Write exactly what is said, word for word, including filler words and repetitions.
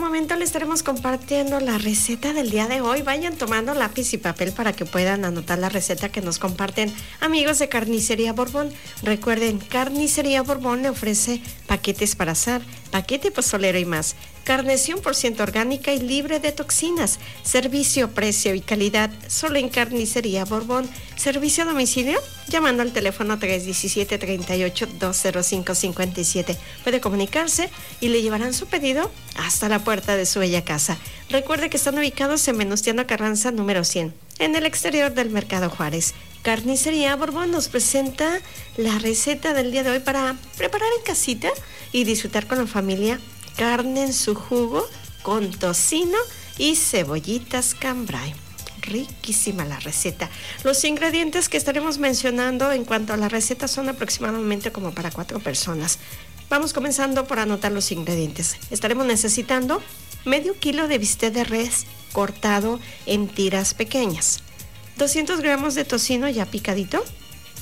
momento le estaremos compartiendo la receta del día de hoy. Vayan tomando lápiz y papel para que puedan anotar la receta que nos comparten amigos de Carnicería Borbón. Recuerden, Carnicería Borbón le ofrece paquetes para asar, paquete pozolero y más. Carne cien por ciento orgánica y libre de toxinas. Servicio, precio y calidad solo en Carnicería Borbón. Servicio a domicilio llamando al teléfono tres uno siete, tres ocho, dos cero cinco, cinco siete. Puede comunicarse y le llevarán su pedido hasta la puerta de su bella casa. Recuerde que están ubicados en Venustiano Carranza número cien, en el exterior del Mercado Juárez. Carnicería Borbón nos presenta la receta del día de hoy para preparar en casita y disfrutar con la familia. Carne en su jugo con tocino y cebollitas cambray. Riquísima la receta. Los ingredientes que estaremos mencionando en cuanto a la receta son aproximadamente como para cuatro personas. Vamos comenzando por anotar los ingredientes. Estaremos necesitando medio kilo de bistec de res cortado en tiras pequeñas, doscientos gramos de tocino ya picadito,